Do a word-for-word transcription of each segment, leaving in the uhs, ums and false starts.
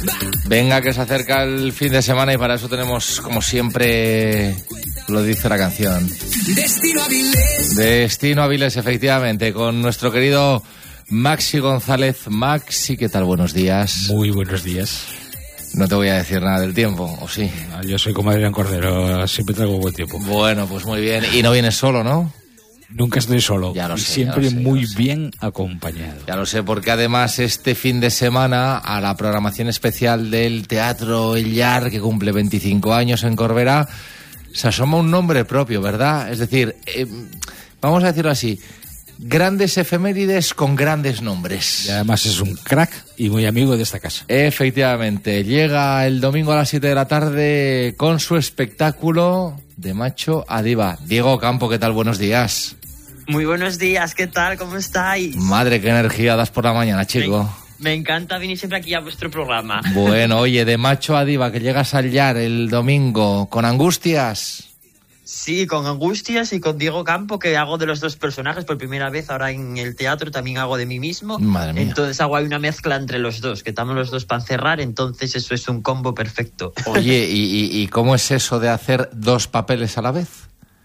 Venga, que se acerca el fin de semana y para eso tenemos, como siempre, lo dice la canción. Destino Avilés. Destino Avilés, efectivamente, con nuestro querido Maxi González. Maxi, ¿qué tal? Buenos días. Muy buenos días. No te voy a decir nada del tiempo, ¿o sí? Yo soy como Adrián Cordero, siempre traigo buen tiempo. Bueno, pues muy bien. Y no vienes solo, ¿no? Nunca estoy solo. Ya lo y sé, siempre ya lo sé, muy ya lo sé. bien acompañado. Ya lo sé, porque además este fin de semana a la programación especial del Teatro El Llar, que cumple veinticinco años en Corbera, se asoma un nombre propio, ¿verdad? Es decir, eh, vamos a decirlo así, grandes efemérides con grandes nombres. Y además es un crack y muy amigo de esta casa. Efectivamente, llega el domingo a las siete de la tarde con su espectáculo de macho a diva. Diego Campo, ¿qué tal? Buenos días. Muy buenos días, ¿qué tal? ¿Cómo estáis? Madre, qué energía das por la mañana, chico. Me, me encanta venir siempre aquí a vuestro programa. Bueno, oye, de macho a diva, que llegas al Llar el domingo con Angustias. Sí, con Angustias y con Diego Campo, que hago de los dos personajes por primera vez. Ahora en el teatro también hago de mí mismo. Madre mía. Entonces hago ahí una mezcla entre los dos, que estamos los dos para cerrar, entonces eso es un combo perfecto. Oye, ¿y, y, y cómo es eso de hacer dos papeles a la vez?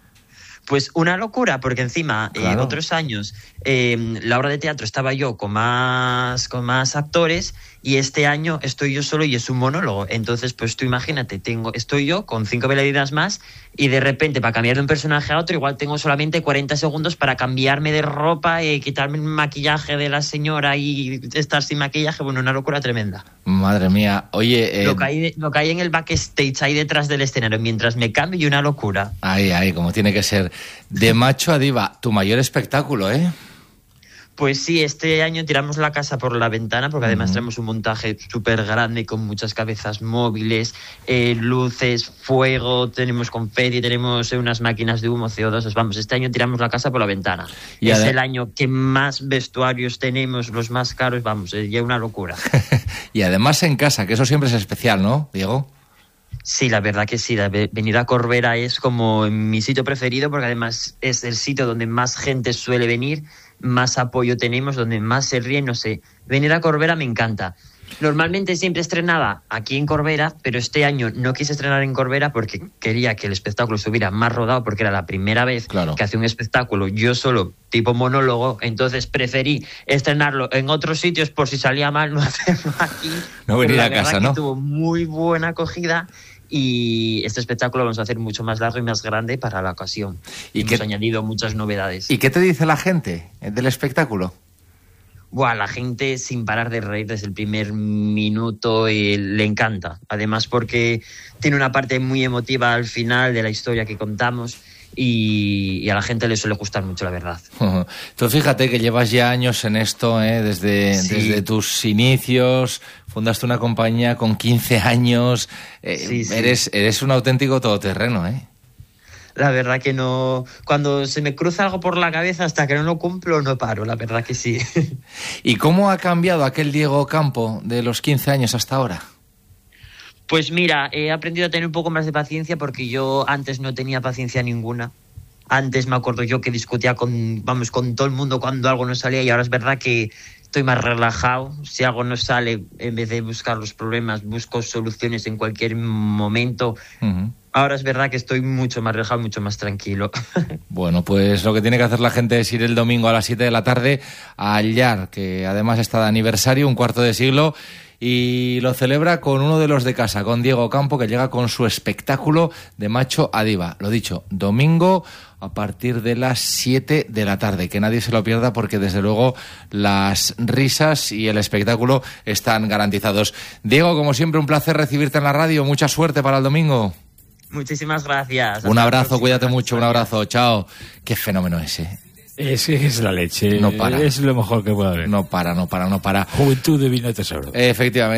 Pues una locura, porque encima, Claro. eh, otros años, eh, la obra de teatro estaba yo con más, con más actores y este año estoy yo solo y es un monólogo. Entonces, pues tú imagínate, tengo, estoy yo con cinco bailarinas más y de repente para cambiar de un personaje a otro igual tengo solamente cuarenta segundos para cambiarme de ropa, y quitarme el maquillaje de la señora y estar sin maquillaje. Bueno, una locura tremenda. Madre mía, oye... Eh, Lo, que hay de- lo que hay en el backstage ahí detrás del escenario mientras me cambio y una locura. Ahí, ahí, como tiene que ser. De macho a diva, tu mayor espectáculo, ¿eh? Pues sí, este año tiramos la casa por la ventana porque además Ujú. tenemos un montaje súper grande con muchas cabezas móviles, eh, luces, fuego, tenemos confeti, tenemos eh, unas máquinas de humo, C O dos. Vamos, este año tiramos la casa por la ventana. Y es ade- el año que más vestuarios tenemos, los más caros, vamos, es ya una locura. Y además en casa, que eso siempre es especial, ¿no, Diego? Sí, la verdad que sí, la ve- venir a Corbera es como mi sitio preferido porque además es el sitio donde más gente suele venir, más apoyo tenemos, donde más se ríen, no sé. Venir a Corbera me encanta. Normalmente siempre estrenaba aquí en Corbera, pero este año no quise estrenar en Corbera porque quería que el espectáculo estuviera más rodado porque era la primera vez Claro. que hacía un espectáculo yo solo, tipo monólogo, entonces preferí estrenarlo en otros sitios por si salía mal, no hacerlo aquí. No venir Pero la a casa, verdad ¿no? que tuvo muy buena acogida y este espectáculo lo vamos a hacer mucho más largo y más grande para la ocasión. ¿Y Hemos qué- añadido muchas novedades. ¿Y qué te dice la gente del espectáculo? Buah, la gente sin parar de reír desde el primer minuto y le encanta. Además porque tiene una parte muy emotiva al final de la historia que contamos y, y a la gente le suele gustar mucho, la verdad. Tú fíjate que llevas ya años en esto, ¿eh? desde, Sí. desde tus inicios, fundaste una compañía con quince años, eh, Sí, sí. Eres, eres un auténtico todoterreno, ¿eh? La verdad que no... Cuando se me cruza algo por la cabeza hasta que no lo cumplo no paro, la verdad que sí. ¿Y cómo ha cambiado aquel Diego Campo de los quince años hasta ahora? Pues mira, he aprendido a tener un poco más de paciencia porque yo antes no tenía paciencia ninguna. Antes me acuerdo yo que discutía con, vamos, con todo el mundo cuando algo no salía y ahora es verdad que estoy más relajado. Si algo no sale, en vez de buscar los problemas, busco soluciones en cualquier momento. Uh-huh. Ahora es verdad que estoy mucho más relajado, mucho más tranquilo. Bueno, pues lo que tiene que hacer la gente es ir el domingo a las siete de la tarde al Llar, que además está de aniversario, un cuarto de siglo, y lo celebra con uno de los de casa, con Diego Campo, que llega con su espectáculo de macho a diva. Lo dicho, domingo a partir de las siete de la tarde. Que nadie se lo pierda porque desde luego las risas y el espectáculo están garantizados. Diego, como siempre, un placer recibirte en la radio. Mucha suerte para el domingo. Muchísimas gracias. Un Hasta la abrazo, próxima. cuídate mucho, un abrazo, chao. Qué fenómeno ese. Es, es la leche. No para. Es lo mejor que puede haber. No para, no para, no para. Juventud de vino tesoro. Efectivamente.